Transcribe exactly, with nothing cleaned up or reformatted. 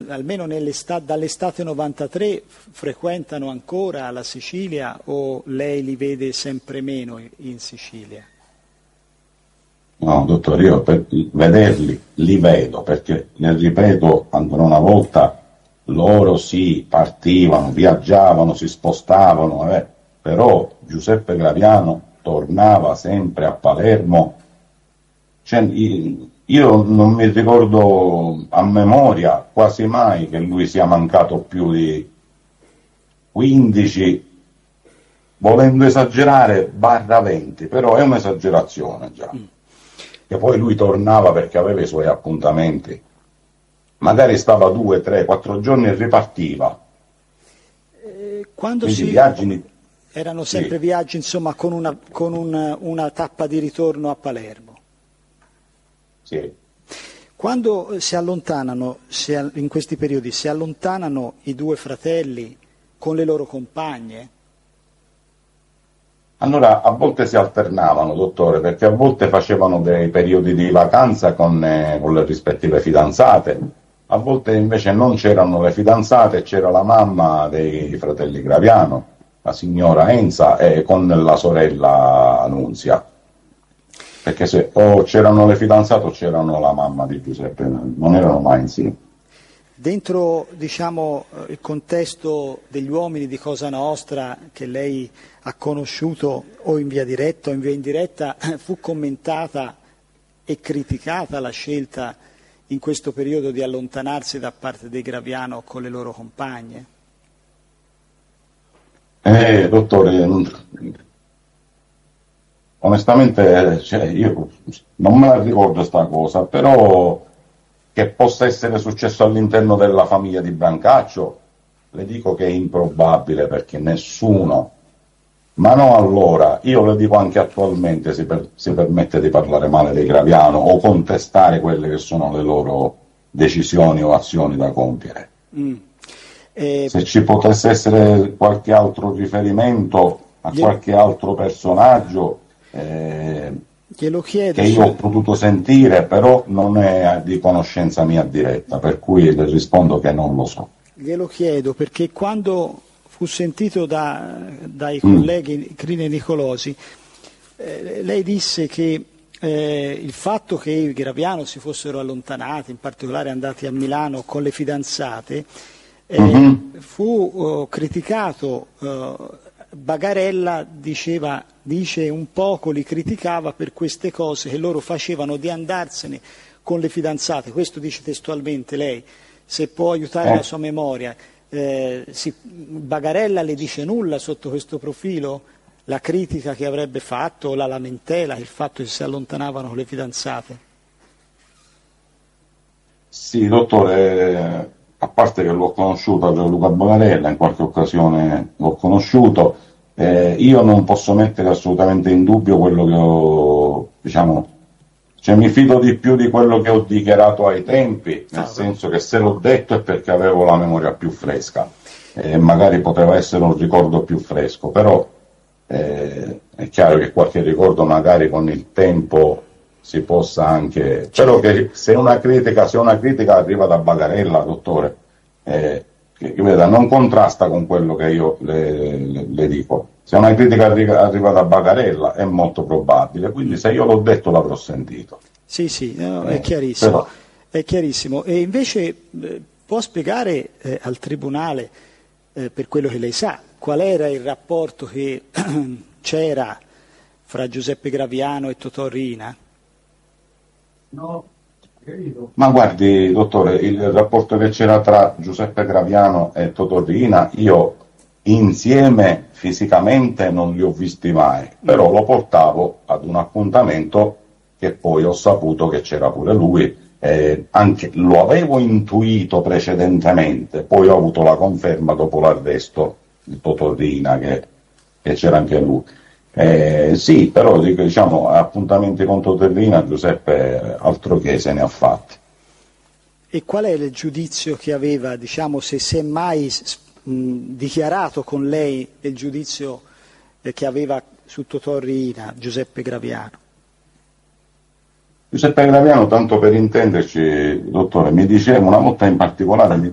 Almeno nell'estate, dall'estate novantatré frequentano ancora la Sicilia o lei li vede sempre meno in Sicilia? No, dottore, io per vederli li vedo, perché, ne ripeto ancora una volta, loro sì, partivano, viaggiavano, si spostavano, eh, però Giuseppe Graviano tornava sempre a Palermo. Cioè, io non mi ricordo a memoria quasi mai che lui sia mancato più di quindici, volendo esagerare, barra venti, però è un'esagerazione già. Mm. Che poi lui tornava perché aveva i suoi appuntamenti. Magari stava due, tre, quattro giorni e ripartiva. Eh, quando Quindi si... viaggi... Erano sempre sì. viaggi, insomma, con, una, con un, una tappa di ritorno a Palermo. Sì. Quando si allontanano, si, in questi periodi, si allontanano i due fratelli con le loro compagne? Allora, a volte si alternavano, dottore, perché a volte facevano dei periodi di vacanza con, eh, con le rispettive fidanzate, a volte invece non c'erano le fidanzate, c'era la mamma dei fratelli Graviano, la signora Enza, e con la sorella Nunzia. Perché se o c'erano le fidanzate o c'erano la mamma di Giuseppe, non erano mai insieme. Dentro, diciamo, il contesto degli uomini di Cosa Nostra che lei ha conosciuto o in via diretta o in via indiretta, fu commentata e criticata la scelta in questo periodo di allontanarsi da parte dei Graviano con le loro compagne? Eh, dottore, onestamente, cioè, io non me la ricordo sta cosa, però che possa essere successo all'interno della famiglia di Brancaccio, le dico che è improbabile, perché nessuno, ma no allora, io le dico anche attualmente, si, per, si permette di parlare male dei Graviano o contestare quelle che sono le loro decisioni o azioni da compiere. Mm. Eh, Se ci potesse essere qualche altro riferimento a gli... qualche altro personaggio, eh, glielo chiedo, che io ho potuto sentire, però non è di conoscenza mia diretta, per cui le rispondo che non lo so. Glielo chiedo perché quando fu sentito da, dai colleghi mm. Crine e Nicolosi, eh, lei disse che eh, il fatto che i Graviano si fossero allontanati, in particolare andati a Milano con le fidanzate, eh, mm-hmm. fu uh, criticato. Uh, Bagarella diceva, dice un poco, li criticava per queste cose che loro facevano di andarsene con le fidanzate. Questo dice testualmente lei, se può aiutare eh. la sua memoria. Eh, si, Bagarella le dice nulla sotto questo profilo? La critica che avrebbe fatto, la lamentela, il fatto che si allontanavano con le fidanzate? Sì, dottore, a parte che l'ho conosciuto a Gianluca Bagarella, in qualche occasione l'ho conosciuto, eh, io non posso mettere assolutamente in dubbio quello che ho, diciamo, cioè mi fido di più di quello che ho dichiarato ai tempi, nel ah, senso che se l'ho detto è perché avevo la memoria più fresca, e magari poteva essere un ricordo più fresco, però eh, è chiaro che qualche ricordo magari con il tempo si possa anche, però che se una critica, se una critica arriva da Bagarella, dottore, eh, che, che veda, non contrasta con quello che io le, le, le dico. Se una critica arriva, arriva da Bagarella è molto probabile, quindi se io l'ho detto l'avrò sentito. Sì, sì, no, è chiarissimo, però... è chiarissimo. E invece eh, può spiegare eh, al Tribunale, eh, per quello che lei sa, qual era il rapporto che c'era fra Giuseppe Graviano e Totò Riina? No, ma guardi, dottore, il rapporto che c'era tra Giuseppe Graviano e Totò Riina, io insieme fisicamente non li ho visti mai, però lo portavo ad un appuntamento che poi ho saputo che c'era pure lui, eh, anche, lo avevo intuito precedentemente, poi ho avuto la conferma dopo l'arresto di Totò Riina che, che c'era anche lui. Eh, sì, però diciamo appuntamenti con Totò Riina Giuseppe altro che se ne ha fatti. E qual è il giudizio che aveva, diciamo, se si è mai mh, dichiarato con lei il giudizio eh, che aveva su Totò Riina Giuseppe Graviano? Giuseppe Graviano, tanto per intenderci, dottore, mi diceva una volta in particolare, mi